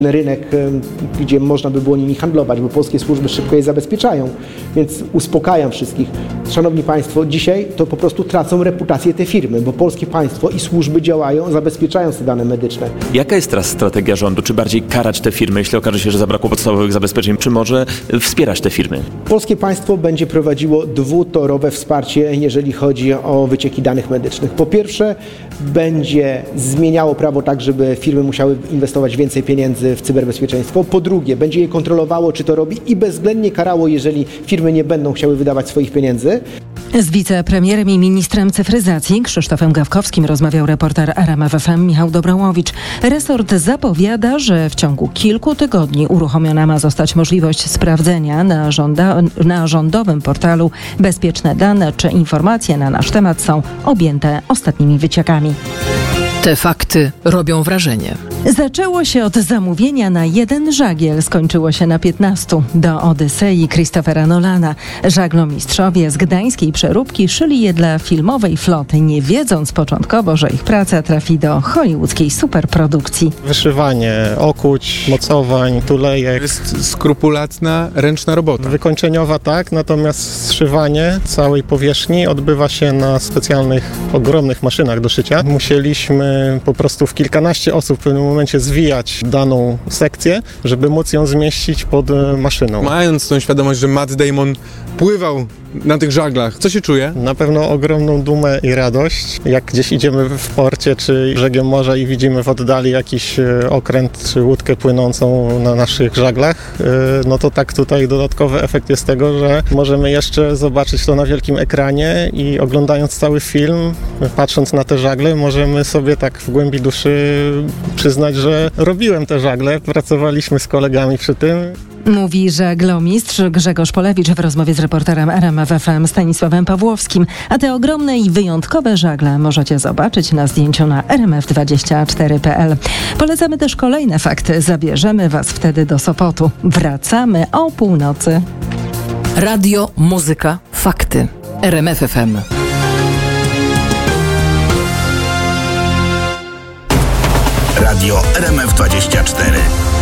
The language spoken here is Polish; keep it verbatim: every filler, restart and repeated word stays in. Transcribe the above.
rynek, gdzie można by było nimi handlować, bo polskie służby szybko je zabezpieczają, więc uspokajam wszystkich. Szanowni Państwo, dzisiaj to po prostu tracą reputację te firmy, bo polskie państwo i służby działają, zabezpieczając te dane medyczne. Jaka jest teraz strategia rządu? Czy bardziej karać te firmy, jeśli okaże się, że zabrakło podstawowych zabezpieczeń, czy może wspierać te firmy? Polskie państwo będzie prowadziło dwutorowe wsparcie, jeżeli chodzi o wycieki danych medycznych. Po pierwsze, będzie zmieniało prawo tak, żeby firmy musiały inwestować więcej pieniędzy w cyberbezpieczeństwo. Po drugie, będzie je kontrolowało, czy to robi i bezwzględnie karało, jeżeli firmy nie będą chciały wydawać swoich pieniędzy. Z wicepremierem i ministrem cyfryzacji Krzysztofem Gawkowskim rozmawiał reporter R M F F M Michał Dobrołowicz. Resort zapowiada, że w ciągu kilku tygodni uruchomiona ma zostać możliwość sprawdzenia na, żąda, na rządowym portalu bezpieczne dane, czy informacje na nasz temat są objęte ostatnimi wyciekami. Te fakty robią wrażenie. Zaczęło się od zamówienia na jeden żagiel, skończyło się na piętnastu. Do Odysei Christophera Nolana. Żaglomistrzowie z gdańskiej przeróbki szyli je dla filmowej floty, nie wiedząc początkowo, że ich praca trafi do hollywoodzkiej superprodukcji. Wyszywanie okuć, mocowań, tulejek. To jest skrupulatna, ręczna robota. Wykończeniowa tak, natomiast zszywanie całej powierzchni odbywa się na specjalnych, ogromnych maszynach do szycia. Musieliśmy po prostu w kilkanaście osób w pewnym momencie zwijać daną sekcję, żeby móc ją zmieścić pod maszyną. Mając tą świadomość, że Matt Damon pływał na tych żaglach, co się czuje? Na pewno ogromną dumę i radość. Jak gdzieś idziemy w porcie czy brzegiem morza i widzimy w oddali jakiś okręt czy łódkę płynącą na naszych żaglach, no to tak tutaj dodatkowy efekt jest tego, że możemy jeszcze zobaczyć to na wielkim ekranie i oglądając cały film, patrząc na te żagle, możemy sobie tak w głębi duszy przyznać, że robiłem te żagle, pracowaliśmy z kolegami przy tym. Mówi żaglomistrz Grzegorz Polewicz w rozmowie z reporterem R M F F M Stanisławem Pawłowskim. A te ogromne i wyjątkowe żagle możecie zobaczyć na zdjęciu na r m f dwadzieścia cztery kropka p l. Polecamy też kolejne fakty. Zabierzemy Was wtedy do Sopotu. Wracamy o północy. Radio, muzyka, fakty. R M F F M. Radio R M F dwadzieścia cztery.